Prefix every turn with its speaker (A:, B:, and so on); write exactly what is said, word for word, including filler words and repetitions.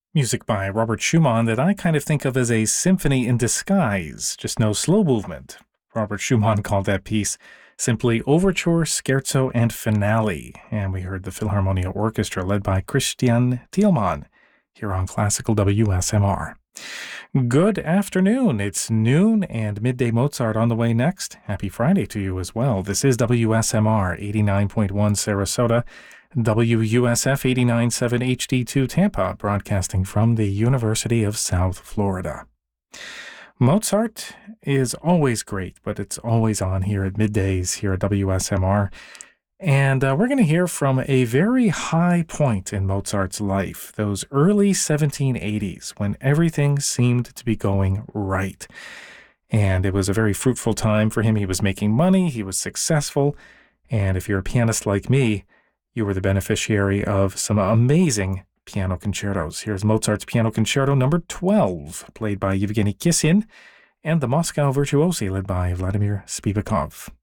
A: Music by Robert Schumann that I kind of think of as a symphony in disguise, just no slow movement. Robert Schumann called that piece simply Overture, Scherzo, and Finale, and we heard the Philharmonia Orchestra led by Christian Thielmann here on Classical W S M R. Good afternoon. It's noon and Midday Mozart on the way next. Happy Friday to you as well. This is W S M R eighty-nine point one Sarasota, W U S F eighty-nine point seven H D two Tampa, broadcasting from the University of South Florida. Mozart is always great, but it's always on here at middays here at W S M R. And uh, we're going to hear from a very high point in Mozart's life, those early seventeen eighties, when everything seemed to be going right. And it was a very fruitful time for him. He was making money, he was successful, and if you're a pianist like me, you were the beneficiary of some amazing piano concertos. Here's Mozart's Piano Concerto number twelve, played by Yevgeny Kissin, and the Moscow Virtuosi, led by Vladimir Spivakov.